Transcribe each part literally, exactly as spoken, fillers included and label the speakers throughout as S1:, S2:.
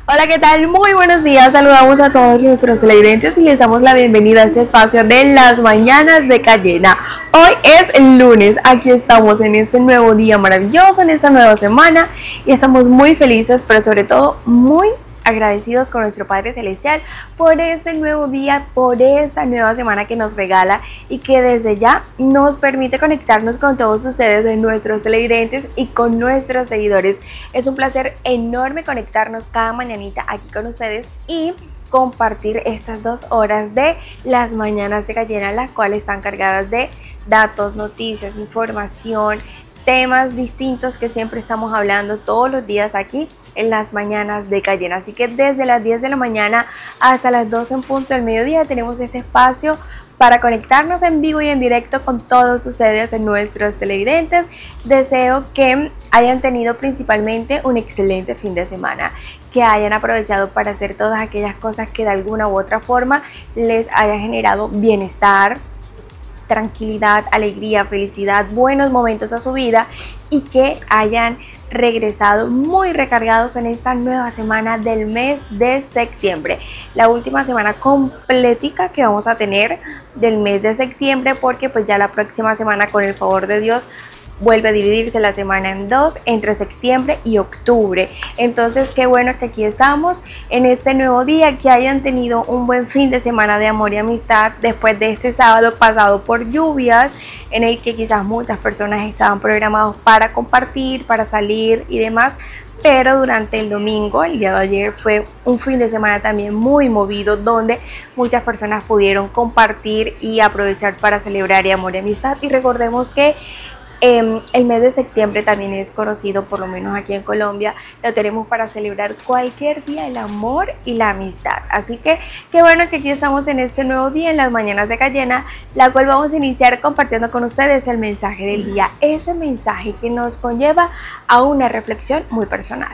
S1: Hola, ¿qué tal? Muy buenos días. Saludamos a todos nuestros televidentes y les damos la bienvenida a este espacio de las mañanas de Cayena. Hoy es el lunes, aquí estamos en este nuevo día maravilloso, en esta nueva semana y estamos muy felices, pero sobre todo muy agradecidos con nuestro Padre Celestial por este nuevo día, por esta nueva semana que nos regala y que desde ya nos permite conectarnos con todos ustedes, de nuestros televidentes y con nuestros seguidores. Es un placer enorme conectarnos cada mañanita aquí con ustedes y compartir estas dos horas de las mañanas de Cayena, las cuales están cargadas de datos, noticias, información, temas distintos que siempre estamos hablando todos los días aquí en las mañanas de Cayena. Así que desde las diez de la mañana hasta las doce en punto del mediodía tenemos este espacio para conectarnos en vivo y en directo con todos ustedes, en nuestros televidentes. Deseo que hayan tenido principalmente un excelente fin de semana, que hayan aprovechado para hacer todas aquellas cosas que de alguna u otra forma les haya generado bienestar, tranquilidad, alegría, felicidad, buenos momentos a su vida y que hayan regresado muy recargados en esta nueva semana del mes de septiembre, la última semana completica que vamos a tener del mes de septiembre, porque pues ya la próxima semana, con el favor de Dios, vuelve a dividirse la semana en dos, entre septiembre y octubre. Entonces qué bueno que aquí estamos en este nuevo día, que hayan tenido un buen fin de semana de amor y amistad después de este sábado pasado por lluvias, en el que quizás muchas personas estaban programados para compartir, para salir y demás, pero durante el domingo, el día de ayer, fue un fin de semana también muy movido, donde muchas personas pudieron compartir y aprovechar para celebrar y amor y amistad. Y recordemos que Eh, el mes de septiembre también es conocido, por lo menos aquí en Colombia, lo tenemos para celebrar cualquier día el amor y la amistad. Así que qué bueno que aquí estamos en este nuevo día, en las mañanas de Cayena, la cual vamos a iniciar compartiendo con ustedes el mensaje del día, ese mensaje que nos conlleva a una reflexión muy personal.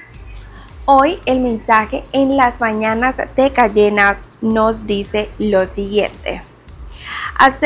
S1: Hoy el mensaje en las mañanas de Cayena nos dice lo siguiente: hacer